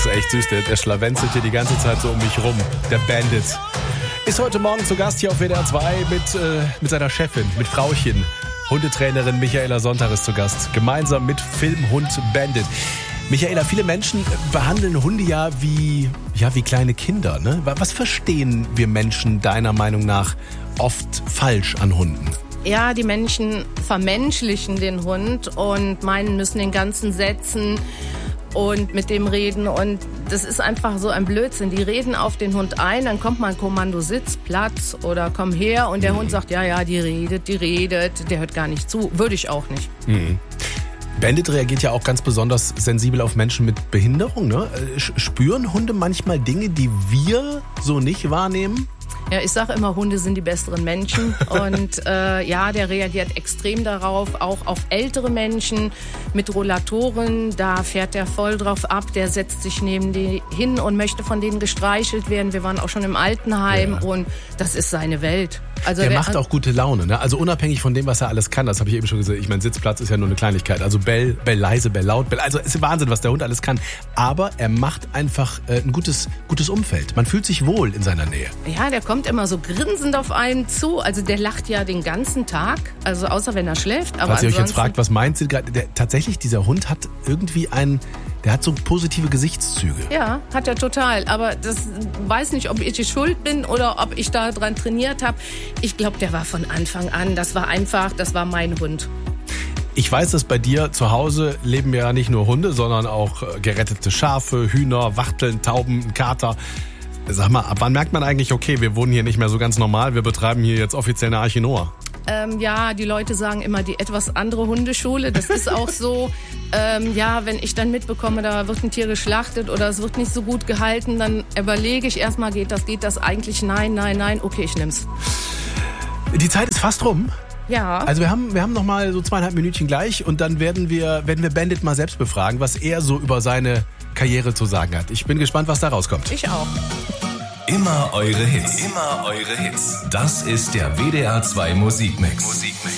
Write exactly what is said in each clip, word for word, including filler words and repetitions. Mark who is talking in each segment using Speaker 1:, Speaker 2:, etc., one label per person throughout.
Speaker 1: ist echt süß, der, der schlawenzelt hier die ganze Zeit so um mich rum. Der Bandit. Ist heute Morgen zu Gast hier auf W D R zwei mit, äh, mit seiner Chefin, mit Frauchen. Hundetrainerin Michaela Sonntag ist zu Gast. Gemeinsam mit Filmhund Bandit. Michaela, viele Menschen behandeln Hunde ja wie, ja, wie kleine Kinder, ne? Was verstehen wir Menschen deiner Meinung nach oft falsch an Hunden?
Speaker 2: Ja, die Menschen vermenschlichen den Hund und meinen, müssen den ganzen setzen und mit dem reden. Und das ist einfach so ein Blödsinn. Die reden auf den Hund ein, dann kommt mal ein Kommando, Sitz, Platz oder komm her. Und der mhm. Hund sagt, ja, ja, die redet, die redet. Der hört gar nicht zu. Würde ich auch nicht.
Speaker 1: Mhm. Bandit reagiert ja auch ganz besonders sensibel auf Menschen mit Behinderung, ne? Spüren Hunde manchmal Dinge, die wir so nicht wahrnehmen?
Speaker 2: Ja, ich sage immer, Hunde sind die besseren Menschen und äh, ja, der reagiert extrem darauf, auch auf ältere Menschen mit Rollatoren, da fährt der voll drauf ab, der setzt sich neben die hin und möchte von denen gestreichelt werden. Wir waren auch schon im Altenheim ja. und das ist seine Welt. Also
Speaker 1: der, der
Speaker 2: macht
Speaker 1: auch gute Laune, ne? Also unabhängig von dem, was er alles kann, das habe ich eben schon gesagt, ich meine, Sitzplatz ist ja nur eine Kleinigkeit, also Bell, Bell leise, Bell laut, Bell, also es ist Wahnsinn, was der Hund alles kann, aber er macht einfach äh, ein gutes, gutes Umfeld, man fühlt sich wohl in seiner Nähe.
Speaker 2: Ja, der kommt immer so grinsend auf einen zu, also der lacht ja den ganzen Tag, also außer wenn er schläft. Aber
Speaker 1: was ihr euch jetzt fragt, was meint sie gerade, der, tatsächlich, dieser Hund hat irgendwie einen, der hat so positive Gesichtszüge.
Speaker 2: Ja, hat er total. Aber das weiß nicht, ob ich die Schuld bin oder ob ich da dran trainiert habe. Ich glaube, der war von Anfang an. Das war einfach, das war mein Hund.
Speaker 1: Ich weiß, dass bei dir zu Hause leben ja nicht nur Hunde, sondern auch gerettete Schafe, Hühner, Wachteln, Tauben, Kater. Sag mal, ab wann merkt man eigentlich, okay, wir wohnen hier nicht mehr so ganz normal, wir betreiben hier jetzt offiziell eine Arche Noah?
Speaker 2: Ähm, ja, die Leute sagen immer die etwas andere Hundeschule. Das ist auch so. Ähm, ja, wenn ich dann mitbekomme, da wird ein Tier geschlachtet oder es wird nicht so gut gehalten, dann überlege ich erstmal, geht das, geht das eigentlich? Nein, nein, nein. Okay, ich nehm's.
Speaker 1: Die Zeit ist fast rum.
Speaker 2: Ja.
Speaker 1: Also wir haben, wir haben noch mal so zweieinhalb Minütchen gleich und dann werden wir, werden wir Bandit mal selbst befragen, was er so über seine Karriere zu sagen hat. Ich bin gespannt, was da rauskommt.
Speaker 2: Ich auch.
Speaker 3: Immer eure Hits. Immer eure Hits. Das ist der W D R zwei Musikmix. Musikmix.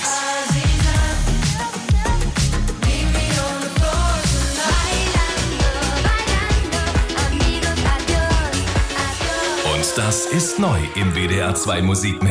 Speaker 3: Und das ist neu im W D R zwei Musikmix.